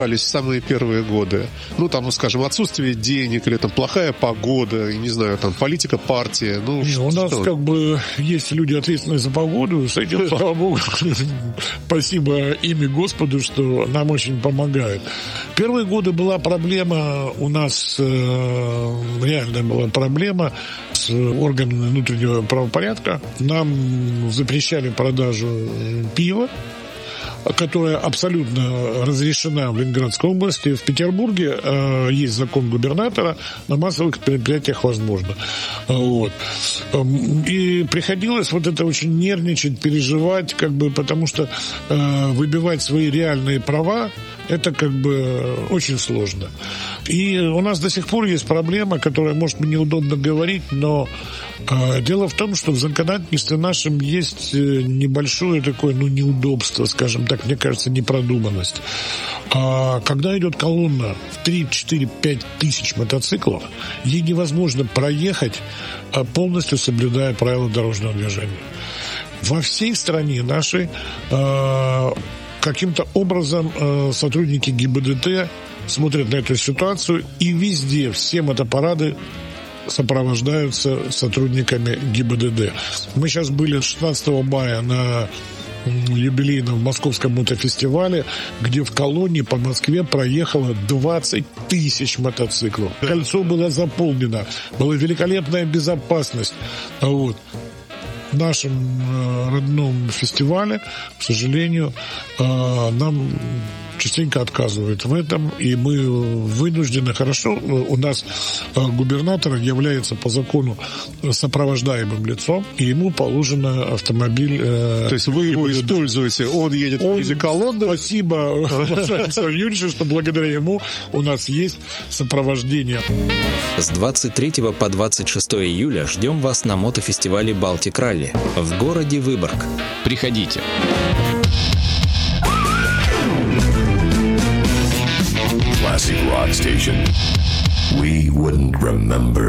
самые первые годы? Ну, там, скажем, отсутствие денег или там плохая погода, и, не знаю, там политика партии. Ну, у нас как бы есть люди, ответственные за погоду, с этим, слава богу, спасибо ими Господу, что нам очень помогают. Первые годы была проблема у нас, реально была проблема с органами внутреннего правопорядка. Нам запрещали продажу пива, которая абсолютно разрешена в Ленинградской области. В Петербурге есть закон губернатора, на массовых предприятиях возможно. Вот. И приходилось вот это очень нервничать, переживать, как бы, потому что выбивать свои реальные права это как бы очень сложно. И у нас до сих пор есть проблема, которая, может быть, неудобно говорить, но дело в том, что в законодательстве нашем есть небольшое такое, неудобство, скажем так, мне кажется, непродуманность. Когда идет колонна в 3, 4, 5 тысяч мотоциклов, ей невозможно проехать, полностью соблюдая правила дорожного движения. Во всей стране нашей каким-то образом сотрудники ГИБДД смотрят на эту ситуацию, и везде все мотопарады сопровождаются сотрудниками ГИБДД. Мы сейчас были 16 мая на юбилейном Московском мотофестивале, где в колонне по Москве проехало 20 тысяч мотоциклов. Кольцо было заполнено, была великолепная безопасность. Вот. В нашем родном фестивале, к сожалению, нам частенько отказывают в этом, и мы вынуждены, хорошо, у нас губернатор является по закону сопровождаемым лицом, и ему положено автомобиль. То есть вы его используете, он едет в виде колонны? Спасибо, Александру Юрьевичу, что благодаря ему у нас есть сопровождение. С 23 по 26 июля ждем вас на мотофестивале «Балтик Ралли» в городе Выборг. Приходите. Classic rock station. We wouldn't remember